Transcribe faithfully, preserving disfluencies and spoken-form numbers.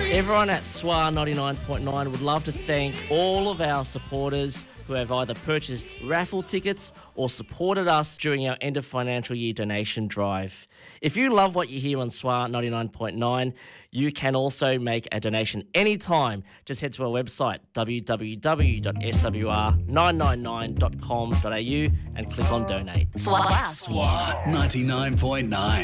Everyone at S W A ninety-nine point nine would love to thank all of our supporters who have either purchased raffle tickets or supported us during our end of financial year donation drive. If you love what you hear on S W A ninety-nine point nine, you can also make a donation anytime. Just head to our website, w w w dot s w r nine nine nine dot com dot a u and click on donate. S W A. S W A ninety-nine point nine.